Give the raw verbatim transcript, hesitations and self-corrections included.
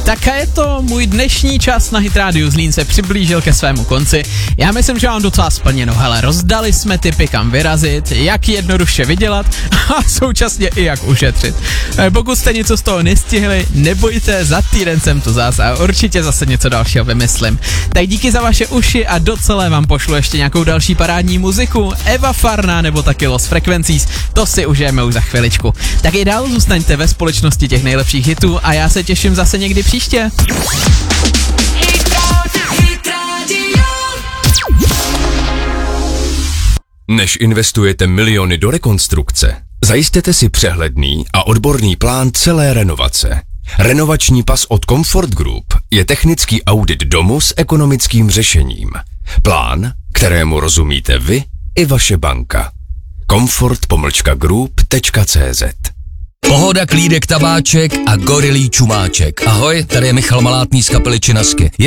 Tak a je to můj dnešní čas na Hit Radio Zlín se přiblížil ke svému konci. Já myslím, že mám docela splněno. Hele, rozdali jsme tipy, kam vyrazit, jak jednoduše vydělat a současně i jak ušetřit. Pokud jste něco z toho nestihli, nebojte, za týden jsem tu zas a určitě zase něco dalšího vymyslím. Tak díky za vaše uši a docela vám pošlu ještě nějakou další parádní muziku. Eva Farná nebo taky Los Frequencies, to si užijeme už za chviličku. Tak i dál zůstaňte ve společnosti těch nejlepších hitů a já se těším zase někdy příště. Než investujete miliony do rekonstrukce, zajistěte si přehledný a odborný plán celé renovace. Renovační pas od Comfort Group je technický audit domu s ekonomickým řešením. Plán, kterému rozumíte vy i vaše banka. comfort pomlčka group tečka cé zet. Pohoda, klídek, tabáček a gorilý čumáček. Ahoj, tady je Michal Malátný z kapely Činasky.